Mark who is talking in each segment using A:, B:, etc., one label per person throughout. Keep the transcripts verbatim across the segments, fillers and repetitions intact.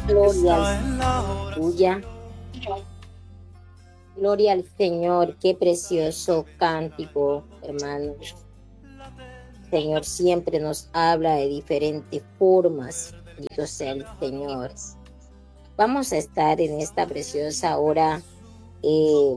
A: Gloria al Aleluya. Gloria al Señor. Qué precioso cántico, hermanos. El Señor siempre nos habla de diferentes formas. Bendito sea el Señor. Vamos a estar en esta preciosa hora eh,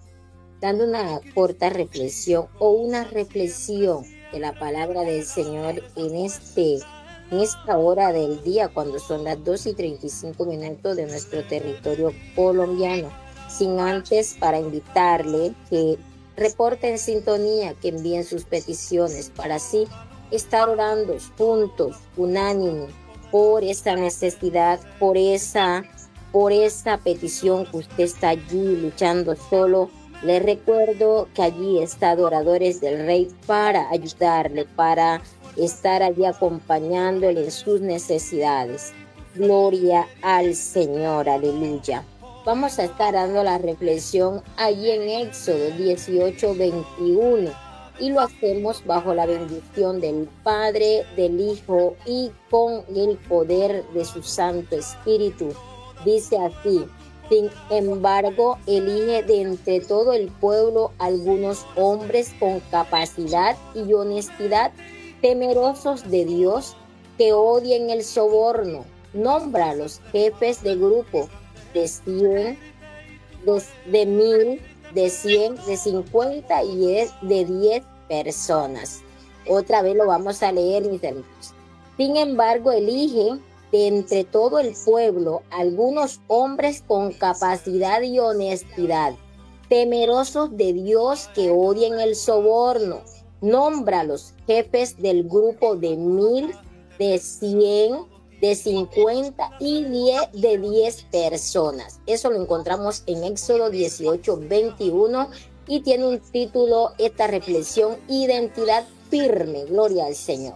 A: dando una corta reflexión o una reflexión de la palabra del Señor en este en esta hora del día, cuando son las dos y treinta y cinco minutos de nuestro territorio colombiano. Sin antes, para invitarle que reporte en sintonía, que envíen sus peticiones para así estar orando juntos, unánime, por esta necesidad, por esa, por esa petición que usted está allí luchando solo. Les recuerdo que allí está Adoradores del Rey para ayudarle, para estar allí acompañándole en sus necesidades. Gloria al Señor, aleluya. Vamos a estar dando la reflexión allí en Éxodo dieciocho, veintiuno, y lo hacemos bajo la bendición del Padre, del Hijo y con el poder de su Santo Espíritu. Dice así: sin embargo, elige de entre todo el pueblo algunos hombres con capacidad y honestidad, temerosos de Dios, que odien el soborno. Nombra a los jefes de grupo de cien, de, de mil, de cien, de cincuenta y de diez personas. Otra vez lo vamos a leer, mis hermanos. Sin embargo, elige de entre todo el pueblo algunos hombres con capacidad y honestidad, temerosos de Dios, que odien el soborno. Nombra a los jefes del grupo de mil, de cien, de cincuenta y diez, de diez personas. Eso lo encontramos en Éxodo dieciocho, veintiuno, y tiene un título esta reflexión: Identidad firme. Gloria al Señor.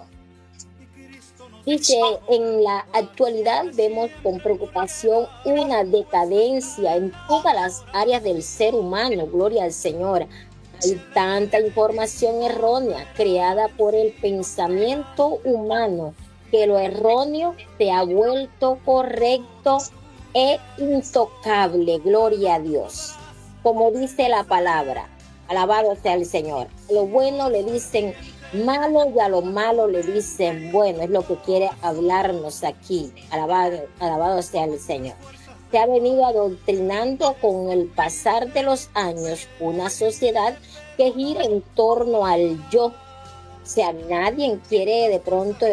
A: Dice: en la actualidad vemos con preocupación una decadencia en todas las áreas del ser humano. Gloria al Señor. Hay tanta información errónea creada por el pensamiento humano que lo erróneo se ha vuelto correcto e intocable. Gloria a Dios. Como dice la palabra, alabado sea el Señor. A lo bueno le dicen malo y a lo malo le dicen bueno. Es lo que quiere hablarnos aquí. Alabado, alabado sea el Señor. Se ha venido adoctrinando con el pasar de los años una sociedad que gira en torno al yo. O sea, nadie quiere de pronto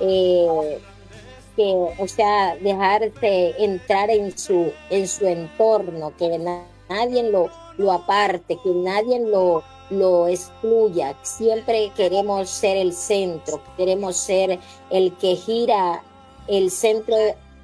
A: eh, que, o sea, dejarse entrar en su, en su entorno, que na- nadie lo, lo aparte, que nadie lo, lo excluya. Siempre queremos ser el centro, queremos ser el que gira el centro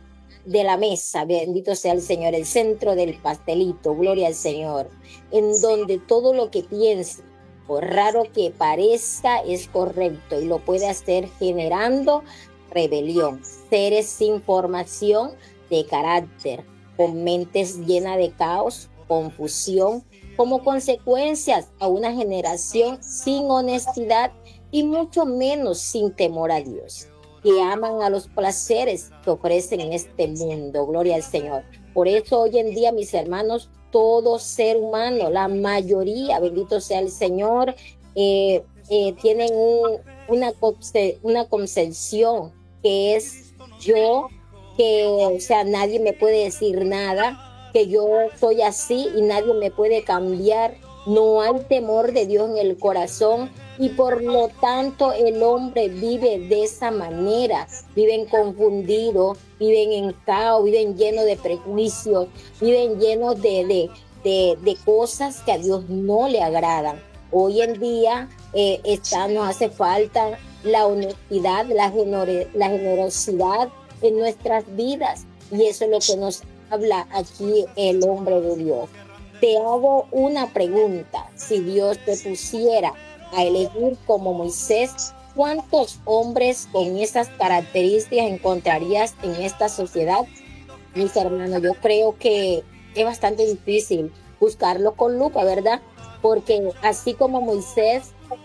A: de la mesa, bendito sea el Señor, el centro del pastelito, gloria al Señor, en donde todo lo que piense, por raro que parezca, es correcto y lo puede hacer generando rebelión. Seres sin formación de carácter, con mentes llenas de caos, confusión, como consecuencias a una generación sin honestidad y mucho menos sin temor a Dios, que aman a los placeres que ofrecen en este mundo. Gloria al Señor. Por eso hoy en día, mis hermanos, todo ser humano, la mayoría, bendito sea el Señor, eh, eh, tienen un, una, conce, una concepción que es yo, que, o sea, nadie me puede decir nada, que yo soy así y nadie me puede cambiar. No hay temor de Dios en el corazón y por lo tanto el hombre vive de esa manera. Viven confundidos, viven en caos, viven llenos de prejuicios, viven llenos de, de, de, de cosas que a Dios no le agradan. Hoy en día eh, está, nos hace falta la honestidad, la, genore, la generosidad en nuestras vidas, y eso es lo que nos habla aquí el hombre de Dios. Te hago una pregunta: si Dios te pusiera a elegir como Moisés, ¿cuántos hombres con esas características encontrarías en esta sociedad? Mis hermanos, yo creo que es bastante difícil buscarlo con lupa, ¿verdad? Porque así como Moisés,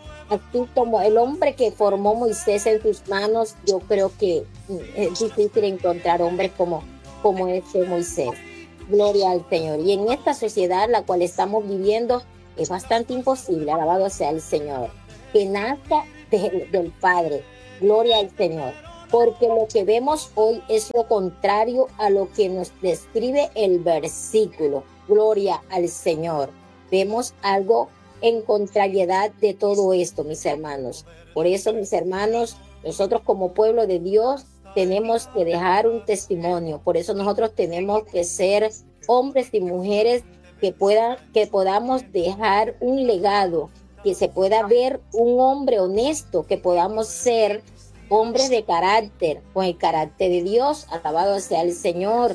A: así como el hombre que formó Moisés en sus manos, yo creo que es difícil encontrar hombres como como ese Moisés. Gloria al Señor. Y en esta sociedad la cual estamos viviendo es bastante imposible, alabado sea el Señor, que nazca del, del Padre. Gloria al Señor. Porque lo que vemos hoy es lo contrario a lo que nos describe el versículo. Gloria al Señor. Vemos algo en contrariedad de todo esto, mis hermanos. Por eso, mis hermanos, nosotros como pueblo de Dios tenemos que dejar un testimonio. Por eso nosotros tenemos que ser hombres y mujeres que puedan, que podamos dejar un legado, que se pueda ver un hombre honesto, que podamos ser hombres de carácter, con el carácter de Dios. Alabado sea el Señor.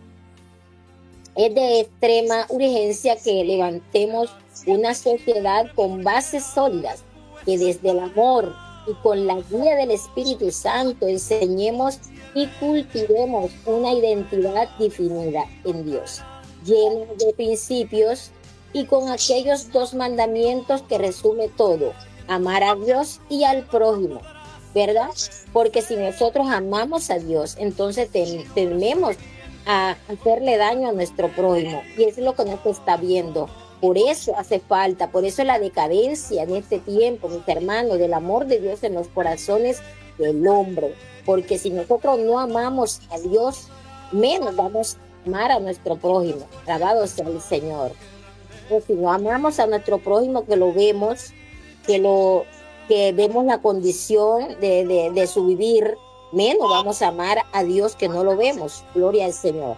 A: Es de extrema urgencia que levantemos una sociedad con bases sólidas, que desde el amor y con la guía del Espíritu Santo enseñemos y cultivemos una identidad definida en Dios, llena de principios y con aquellos dos mandamientos que resume todo: amar a Dios y al prójimo, ¿verdad? Porque si nosotros amamos a Dios, entonces tememos a hacerle daño a nuestro prójimo, y eso es lo que nos está viendo. Por eso hace falta, por eso la decadencia en este tiempo, mis hermanos, del amor de Dios en los corazones del hombre. Porque si nosotros no amamos a Dios, menos vamos a amar a nuestro prójimo. Alabado sea el Señor. Pues si no amamos a nuestro prójimo, que lo vemos, que lo que vemos la condición de, de, de su vivir, menos vamos a amar a Dios que no lo vemos. Gloria al Señor.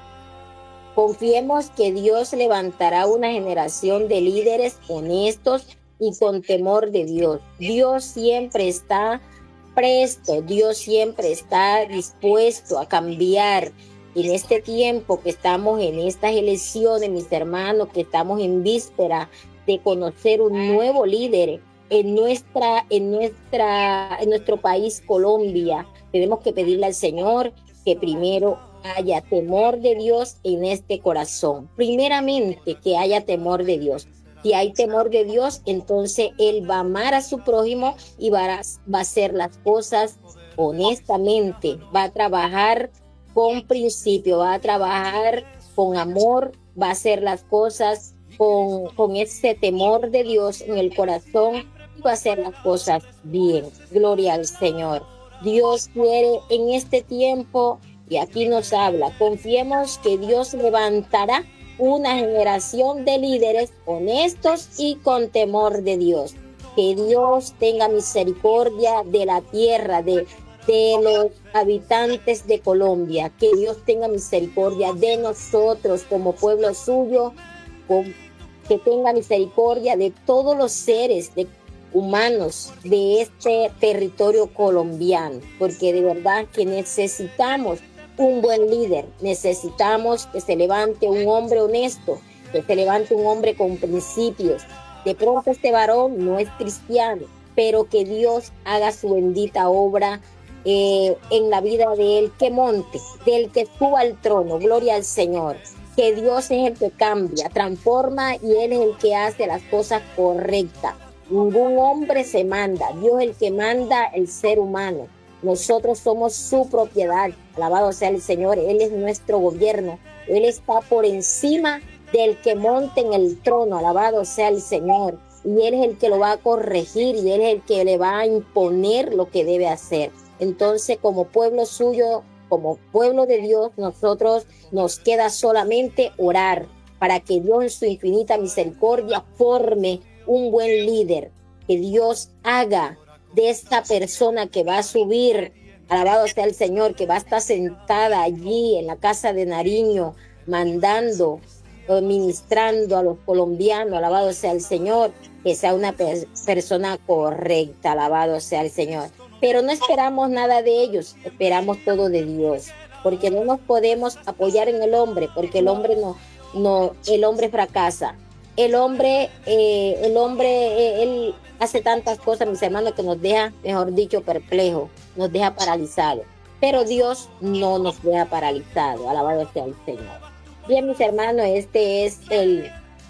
A: Confiemos que Dios levantará una generación de líderes honestos y con temor de Dios. Dios siempre está presto, Dios siempre está dispuesto a cambiar. En este tiempo que estamos en estas elecciones, mis hermanos, que estamos en víspera de conocer un nuevo líder en nuestra, en nuestra, en nuestro país, Colombia, tenemos que pedirle al Señor que primero haya temor de Dios en este corazón. Primeramente, que haya temor de Dios. Si hay temor de Dios, entonces Él va a amar a su prójimo y va a, va a hacer las cosas honestamente. Va a trabajar con principio, va a trabajar con amor, va a hacer las cosas con, con ese temor de Dios en el corazón y va a hacer las cosas bien. Gloria al Señor. Dios quiere en este tiempo, y aquí nos habla, confiemos que Dios levantará una generación de líderes honestos y con temor de Dios. Que Dios tenga misericordia de la tierra, de, de los habitantes de Colombia. Que Dios tenga misericordia de nosotros como pueblo suyo. Con, que tenga misericordia de todos los seres de, humanos de este territorio colombiano. Porque de verdad que necesitamos un buen líder, necesitamos que se levante un hombre honesto, que se levante un hombre con principios. De pronto este varón no es cristiano, pero que Dios haga su bendita obra eh, en la vida de él, que monte, del que suba al trono. Gloria al Señor. Que Dios es el que cambia, transforma, y Él es el que hace las cosas correctas. Ningún hombre se manda, Dios es el que manda el ser humano. Nosotros somos su propiedad. Alabado sea el Señor. Él es nuestro gobierno. Él está por encima del que monte en el trono. Alabado sea el Señor. Y Él es el que lo va a corregir, y Él es el que le va a imponer lo que debe hacer. Entonces, como pueblo suyo, como pueblo de Dios, nosotros nos queda solamente orar para que Dios en su infinita misericordia forme un buen líder. Que Dios haga de esta persona que va a subir, alabado sea el Señor, que va a estar sentada allí en la casa de Nariño, mandando, ministrando a los colombianos, alabado sea el Señor, que sea una per- persona correcta, alabado sea el Señor. Pero no esperamos nada de ellos, esperamos todo de Dios, porque no nos podemos apoyar en el hombre, porque el hombre no, no, el hombre fracasa. El hombre, eh, el hombre, eh, él hace tantas cosas, mis hermanos, que nos deja, mejor dicho, perplejos, nos deja paralizados. Pero Dios no nos deja paralizados, alabado sea el Señor. Bien, mis hermanos, este es el,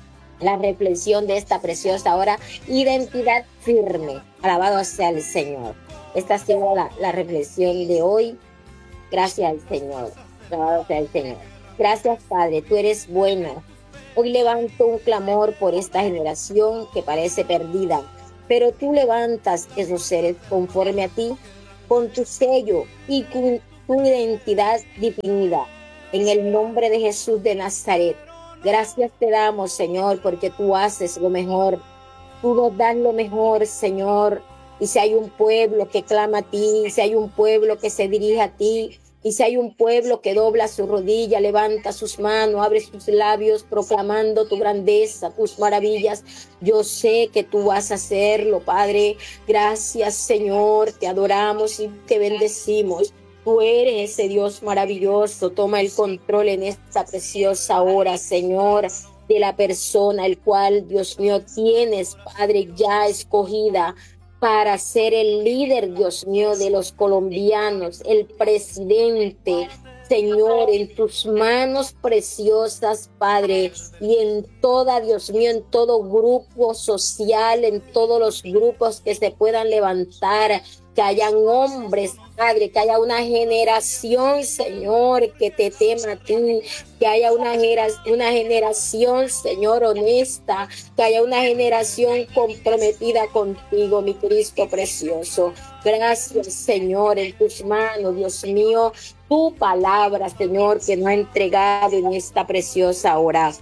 A: la reflexión de esta preciosa hora, identidad firme, alabado sea el Señor. Esta ha sido la, la reflexión de hoy. Gracias al Señor, alabado sea el Señor. Gracias, Padre, tú eres bueno. Hoy levanto un clamor por esta generación que parece perdida, pero tú levantas esos seres conforme a ti, con tu sello y con tu identidad definida. En el nombre de Jesús de Nazaret, gracias te damos, Señor, porque tú haces lo mejor. Tú nos das lo mejor, Señor. Y si hay un pueblo que clama a ti, si hay un pueblo que se dirige a ti, y si hay un pueblo que dobla su rodilla, levanta sus manos, abre sus labios proclamando tu grandeza, tus maravillas, yo sé que tú vas a hacerlo, Padre. Gracias, Señor, te adoramos y te bendecimos. Tú eres ese Dios maravilloso. Toma el control en esta preciosa hora, Señor, de la persona el cual, Dios mío, tienes, Padre, ya escogida para ser el líder, Dios mío, de los colombianos, el presidente. Señor, en tus manos preciosas, Padre, y en toda, Dios mío, en todo grupo social, en todos los grupos que se puedan levantar, que hayan hombres, Padre, que haya una generación, Señor, que te tema a ti, que haya una, una generación, Señor, honesta, que haya una generación comprometida contigo, mi Cristo precioso. Gracias, Señor, en tus manos, Dios mío, tu palabra, Señor, que nos ha entregado en esta preciosa hora.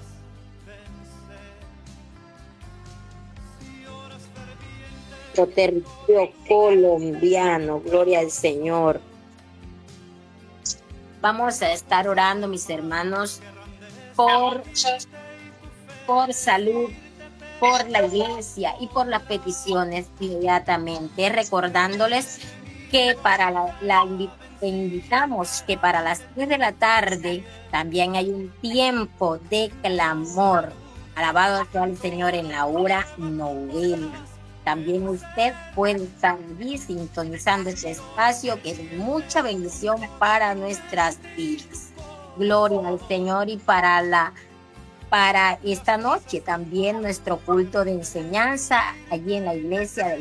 A: Territorio colombiano, gloria al Señor. Vamos a estar orando, mis hermanos, por, por salud, por la iglesia y por las peticiones inmediatamente, recordándoles que para la, la invitamos que para las tres de la tarde también hay un tiempo de clamor. Alabado sea el Señor en la hora novena. También usted puede estar allí sintonizando este espacio que es mucha bendición para nuestras vidas. Gloria al Señor. Y para la para esta noche también nuestro culto de enseñanza allí en la iglesia del